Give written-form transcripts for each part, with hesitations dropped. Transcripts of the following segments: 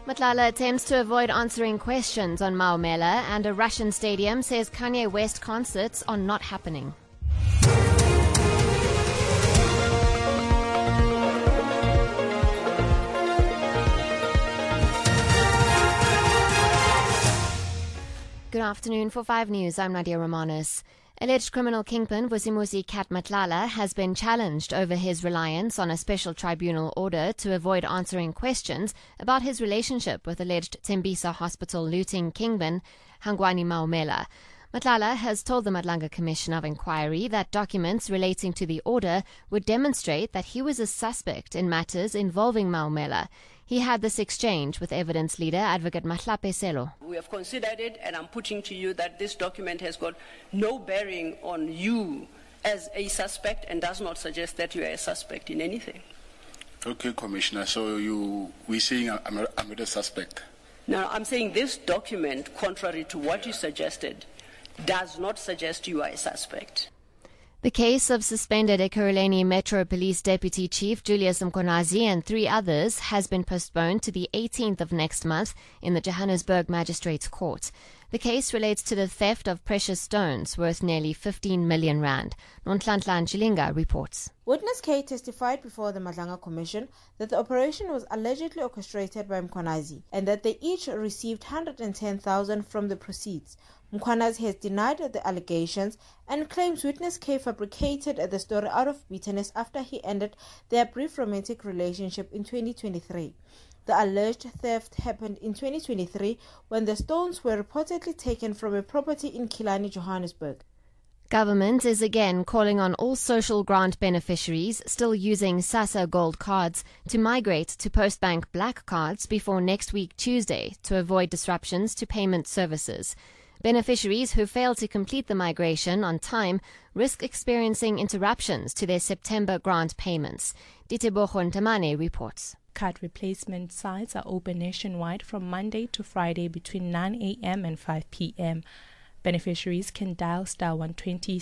Matlala attempts to avoid answering questions on Maumela, and a Russian stadium says Kanye West concerts are not happening. Good afternoon. For 5 News, I'm Nadia Romanos. Alleged criminal kingpin Vusimuzi Kat Matlala has been challenged over his reliance on a special tribunal order to avoid answering questions about his relationship with alleged Tembisa Hospital looting kingpin Hangwani Maumela. Matlala has told the Madlanga Commission of Inquiry that documents relating to the order would demonstrate that he was a suspect in matters involving Maumela. He had this exchange with evidence leader Advocate Mahlape Selo. We have considered it, and I'm putting to you that this document has got no bearing on you as a suspect and does not suggest that you are a suspect in anything. Okay, Commissioner, so we're saying I'm not a suspect? No, I'm saying this document, contrary to what you suggested, does not suggest you are a suspect. The case of suspended Ekurhuleni Metro Police Deputy Chief Julius Mkhwanazi and 3 others has been postponed to the 18th of next month in the Johannesburg Magistrates Court. The case relates to the theft of precious stones worth nearly 15 million rand. Nonhlanhla Chilinga reports. Witness K testified before the Madlanga Commission that the operation was allegedly orchestrated by Mkhwanazi and that they each received 110,000 from the proceeds. Mkhwanazi has denied the allegations and claims Witness K fabricated the story out of bitterness after he ended their brief romantic relationship in 2023. The alleged theft happened in 2023 when the stones were reportedly taken from a property in Killarney, Johannesburg. Government is again calling on all social grant beneficiaries still using SASSA Gold cards to migrate to Postbank Black cards before next week Tuesday to avoid disruptions to payment services. Beneficiaries who fail to complete the migration on time risk experiencing interruptions to their September grant payments. Ditebogo Ntamane reports. Card replacement sites are open nationwide from Monday to Friday between 9 a.m. and 5 p.m. Beneficiaries can dial *120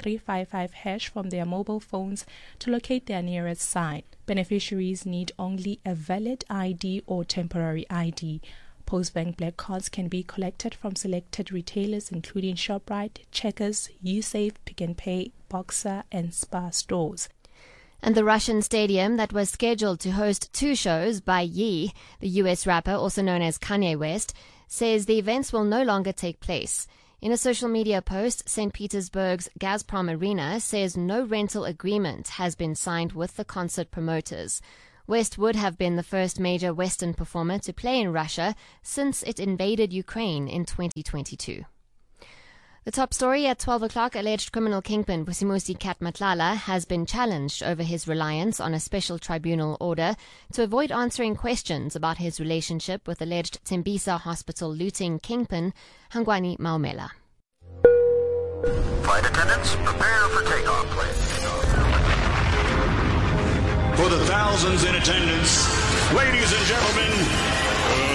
*355# from their mobile phones to locate their nearest site. Beneficiaries need only a valid ID or temporary ID. Postbank Black cards can be collected from selected retailers including Shoprite, Checkers, Usafe, Pick n Pay, Boxer and Spar stores. And the Russian stadium that was scheduled to host 2 shows by Ye, the US rapper also known as Kanye West, says the events will no longer take place. In a social media post, St. Petersburg's Gazprom Arena says no rental agreement has been signed with the concert promoters. West would have been the first major Western performer to play in Russia since it invaded Ukraine in 2022. The top story at 12 o'clock, alleged criminal kingpin Vusimuzi Kat Matlala has been challenged over his reliance on a special tribunal order to avoid answering questions about his relationship with alleged Tembisa Hospital looting kingpin Hangwani Maumela. Flight attendants, prepare for takeoff, please. For the thousands in attendance, ladies and gentlemen,